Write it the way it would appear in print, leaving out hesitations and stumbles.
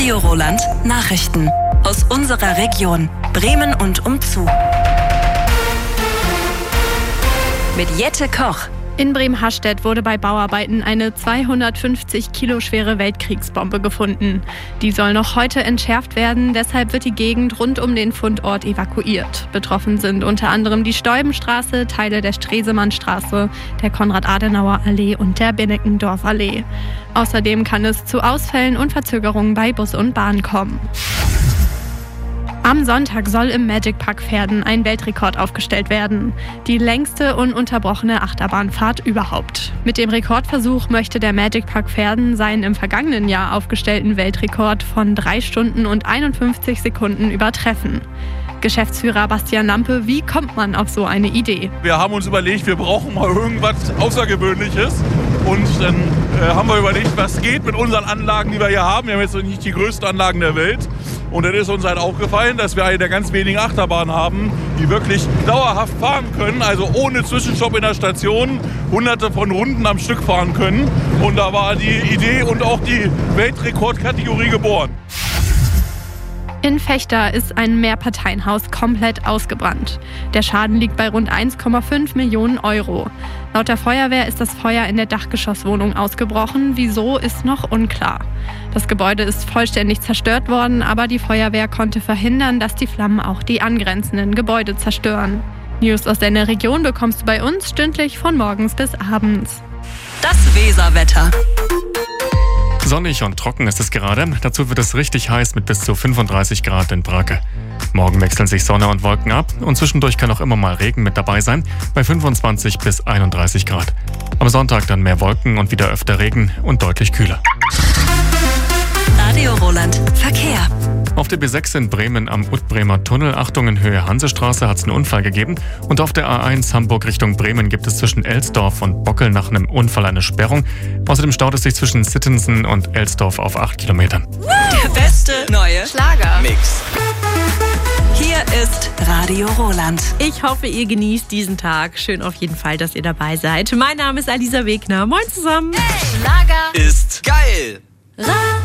Radio Roland Nachrichten aus unserer Region Bremen und umzu. Mit Jette Koch. In Bremen-Hastedt wurde bei Bauarbeiten eine 250 Kilo schwere Weltkriegsbombe gefunden. Die soll noch heute entschärft werden, deshalb wird die Gegend rund um den Fundort evakuiert. Betroffen sind unter anderem die Stäubenstraße, Teile der Stresemannstraße, der Konrad-Adenauer-Allee und der Benneckendorf-Allee. Außerdem kann es zu Ausfällen und Verzögerungen bei Bus und Bahn kommen. Am Sonntag soll im Magic Park Verden ein Weltrekord aufgestellt werden. Die längste ununterbrochene Achterbahnfahrt überhaupt. Mit dem Rekordversuch möchte der Magic Park Verden seinen im vergangenen Jahr aufgestellten Weltrekord von 3 Stunden und 51 Sekunden übertreffen. Geschäftsführer Bastian Lampe, wie kommt man auf so eine Idee? Wir haben uns überlegt, wir brauchen mal irgendwas Außergewöhnliches. Und dann haben wir überlegt, was geht mit unseren Anlagen, die wir hier haben. Wir haben jetzt nicht die größten Anlagen der Welt. Und dann ist uns halt aufgefallen, dass wir eine der ganz wenigen Achterbahnen haben, die wirklich dauerhaft fahren können, also ohne Zwischenstopp in der Station, hunderte von Runden am Stück fahren können. Und da war die Idee und auch die Weltrekordkategorie geboren. In Vechta ist ein Mehrparteienhaus komplett ausgebrannt. Der Schaden liegt bei rund 1,5 Millionen Euro. Laut der Feuerwehr ist das Feuer in der Dachgeschosswohnung ausgebrochen. Wieso, ist noch unklar. Das Gebäude ist vollständig zerstört worden, aber die Feuerwehr konnte verhindern, dass die Flammen auch die angrenzenden Gebäude zerstören. News aus deiner Region bekommst du bei uns stündlich von morgens bis abends. Das Weserwetter. Sonnig und trocken ist es gerade. Dazu wird es richtig heiß mit bis zu 35 Grad in Brake. Morgen wechseln sich Sonne und Wolken ab und zwischendurch kann auch immer mal Regen mit dabei sein, bei 25 bis 31 Grad. Am Sonntag dann mehr Wolken und wieder öfter Regen und deutlich kühler. Radio Roland Verkehr. Auf der B6 in Bremen am Utbremer Tunnel, Achtung in Höhe Hansestraße, hat es einen Unfall gegeben. Und auf der A1 Hamburg Richtung Bremen gibt es zwischen Elsdorf und Bockel nach einem Unfall eine Sperrung. Außerdem staut es sich zwischen Sittensen und Elsdorf auf 8 Kilometern. Der beste neue Schlagermix. Hier ist Radio Roland. Ich hoffe, ihr genießt diesen Tag. Schön auf jeden Fall, dass ihr dabei seid. Mein Name ist Alisa Wegner. Moin zusammen. Schlager ist geil.